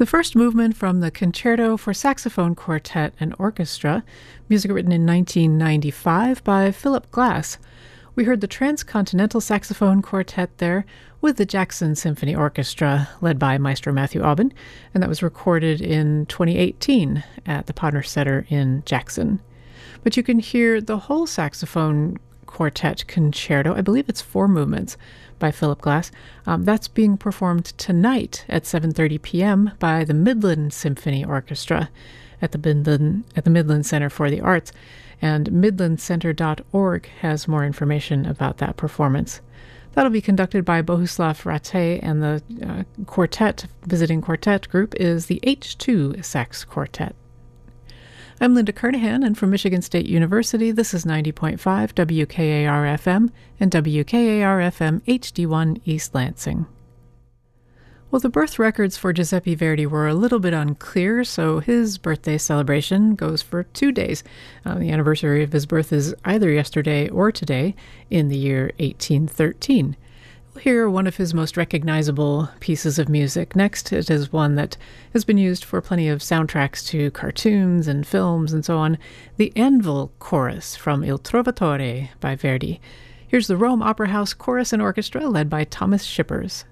The first movement from the Concerto for Saxophone Quartet and Orchestra, music written in 1995 by Philip Glass. We heard the Transcontinental Saxophone Quartet there with the Jackson Symphony Orchestra, led by Maestro Matthew Aubin, and that was recorded in 2018 at the Podner Center in Jackson. But you can hear the whole saxophone quartet concerto, I believe it's 4 movements, by Philip Glass. That's being performed tonight at 7:30 p.m. by the Midland Symphony Orchestra at the Midland Center for the Arts. And midlandcenter.org has more information about that performance. That'll be conducted by Bohuslav Ratte, and the visiting quartet group is the H2 Sax Quartet. I'm Linda Kernahan, and from Michigan State University, this is 90.5 WKAR-FM and WKAR-FM HD1 East Lansing. Well, the birth records for Giuseppe Verdi were a little bit unclear, so his birthday celebration goes for 2 days. The anniversary of his birth is either yesterday or today in the year 1813. We'll hear one of his most recognizable pieces of music. Next, it is one that has been used for plenty of soundtracks to cartoons and films and so on, the Anvil Chorus from Il Trovatore by Verdi. Here's the Rome Opera House Chorus and Orchestra led by Thomas Shippers.